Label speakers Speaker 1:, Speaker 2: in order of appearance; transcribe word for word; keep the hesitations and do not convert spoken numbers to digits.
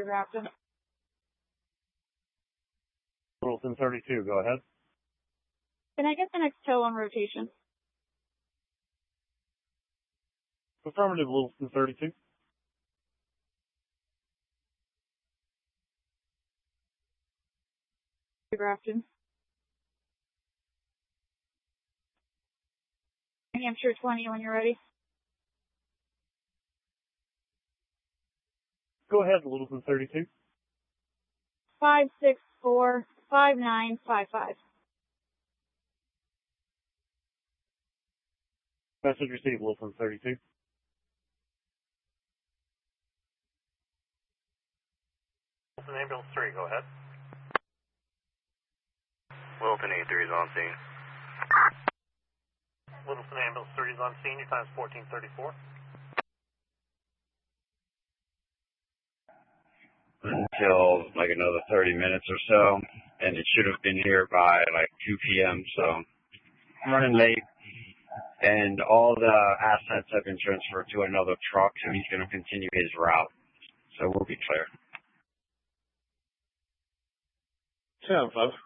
Speaker 1: Grafton.
Speaker 2: Littleton thirty-two, go ahead.
Speaker 1: Can I get the next tow on rotation?
Speaker 2: Affirmative, Littleton thirty-two.
Speaker 1: Grafton. New Hampshire twenty when you're ready.
Speaker 2: Go ahead, Littleton thirty-two.
Speaker 1: Five six four five nine five five.
Speaker 2: Message received, Littleton thirty-two.
Speaker 3: Littleton Ambulance three, go ahead.
Speaker 4: Littleton eight three is on scene.
Speaker 3: Littleton Ambulance three is on scene. Your time is fourteen thirty-four.
Speaker 4: Until like another thirty minutes or so, and it should have been here by like two p m So I'm running late, and all the assets have been transferred to another truck, so he's going to continue his route. So we'll be clear.
Speaker 2: ten five.